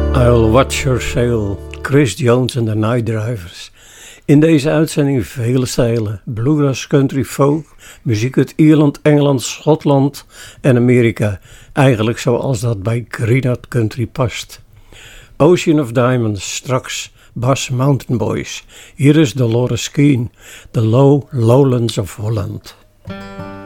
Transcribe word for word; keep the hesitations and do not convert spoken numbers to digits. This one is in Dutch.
I'll Watch Your Sail, Chris Jones en de Night Drivers. In deze uitzending vele stijlen, bluegrass, country, folk, muziek uit Ierland, Engeland, Schotland en Amerika. Eigenlijk zoals dat bij Greenard Country past. Ocean of Diamonds, straks Bass Mountain Boys. Hier is Dolores Keane, The Low Lowlands of Holland.